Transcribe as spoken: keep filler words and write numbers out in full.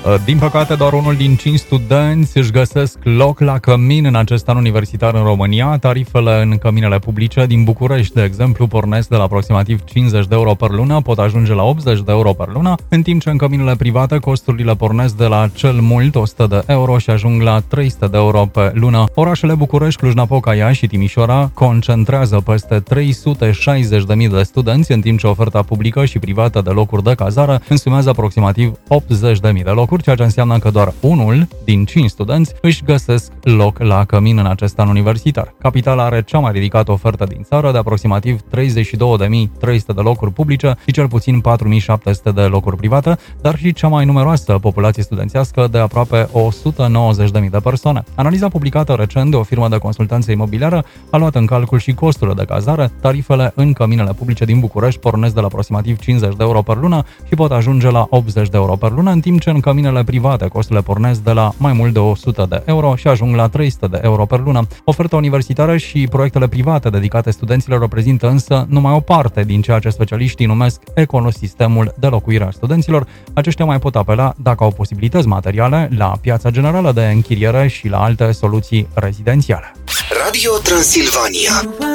Din păcate, doar unul din cinci studenți își găsesc loc la cămin în acest an universitar în România. Tarifele în căminele publice din București, de exemplu, pornesc de la aproximativ cincizeci de euro per lună, pot ajunge la optzeci de euro per lună, în timp ce în căminele private costurile pornesc de la cel mult o sută de euro și ajung la trei sute de euro pe lună. Orașele București, Cluj-Napoca, Iași și Timișoara concentrează peste trei sute șaizeci de mii de studenți, în timp ce oferta publică și privată de locuri de cazare însumează aproximativ optzeci de mii de locuri, ceea ce înseamnă că doar unul din cinci studenți își găsesc loc la cămin în acest an universitar. Capitala are cea mai ridicată ofertă din țară, de aproximativ treizeci și două de mii trei sute de locuri publice și cel puțin patru mii șapte sute de locuri private, dar și cea mai numeroasă populație studențească de aproape o sută nouăzeci de mii de persoane. Analiza publicată recent de o firmă de consultanță imobiliară a luat în calcul și costurile de cazare. Tarifele în căminele publice din București pornesc de la aproximativ cincizeci de euro per lună și pot ajunge la optzeci de euro per lună, în timp ce în căminele private costurile pornesc de la mai mult de o sută de euro și ajung la trei sute de euro per lună. Oferta universitară și proiectele private dedicate studenților reprezintă însă numai o parte din ceea ce specialiștii numesc ecosistemul de locuire a studenților. Aceștia mai pot apela, dacă au posibilități materiale, la piața generală de închiriere și la alte soluții rezidențiale. Radio Transilvania.